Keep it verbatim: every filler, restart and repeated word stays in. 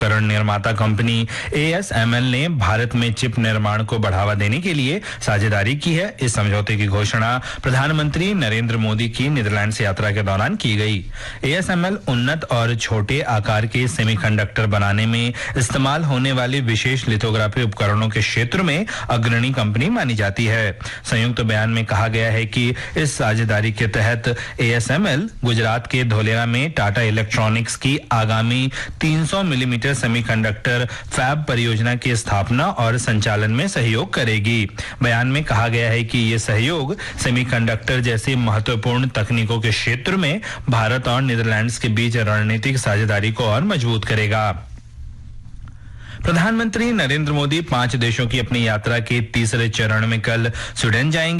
उपकरण निर्माता company A S M L ने भारत में चिप निर्माण को बढ़ावा देने के लिए साझेदारी की है। इस समझौते की घोषणा प्रधानमंत्री नरेंद्र मोदी की नीदरलैंड्स यात्रा के दौरान की गई। ए एस एम एल उन्नत और छोटे आकार के सेमीकंडक्टर बनाने में इस्तेमाल होने वाले विशेष लिथोग्राफी उपकरणों के क्षेत्र में अग्रणी कंपनी मानी जाती है। संयुक्त बयान में कहा गया है कि इस साझेदारी के तहत A S M L Gujarat के धोलेरा में टाटा इलेक्ट्रॉनिक्स की आगामी तीन सौ मिलीमीटर सेमीकंडक्टर फैब परियोजना की स्थापना और संचालन में सहयोग करेगी। बयान में कहा गया है कि ये सहयोग सेमीकंडक्टर जैसी महत्वपूर्ण तकनीकों के क्षेत्र में भारत और नीदरलैंड्स के बीच रणनीतिक साझेदारी को और मजबूत करेगा। प्रधानमंत्री नरेंद्र मोदी पांच देशों की अपनी यात्रा के तीसरे चरण में कल स्वीडन जाएंगे।